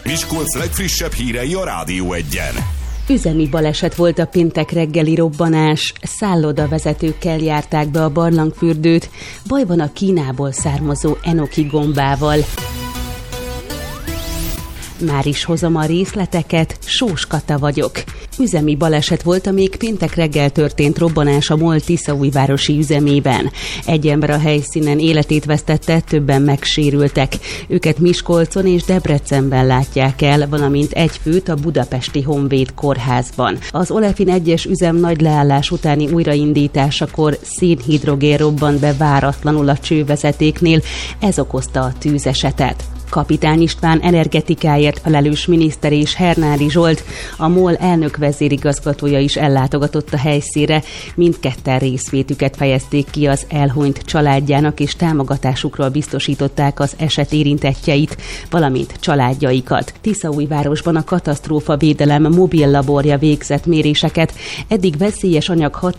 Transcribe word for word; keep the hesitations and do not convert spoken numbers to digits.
Miskolc legfrissebb hírei a Rádió Egyen. Üzemi baleset volt a péntek reggeli robbanás, szállodavezetőkkel járták be a barlangfürdőt, bajban a Kínából származó enoki gombával. Már is hozom a részleteket, Sós Kata vagyok. Üzemi baleset volt, amíg péntek reggel történt robbanás a MOL tiszaújvárosi üzemében. Egy ember a helyszínen életét vesztette, többen megsérültek. Őket Miskolcon és Debrecenben látják el, valamint egy főt a budapesti Honvéd kórházban. Az Olefin egyes üzem nagy leállás utáni újraindításakor szénhidrogén robbant be váratlanul a csővezetéknél, ez okozta a tűzesetet. Kapitány István energetikáért felelős miniszter és Hernádi Zsolt, a MOL elnök vezérigazgatója is ellátogatott a helyszínre. Mindketten részvétüket fejezték ki az elhunyt családjának, és támogatásukról biztosították az eset érintettjeit, valamint családjaikat. Tiszaújvárosban a katasztrófavédelem mobil laborja végzett méréseket, eddig veszélyes anyag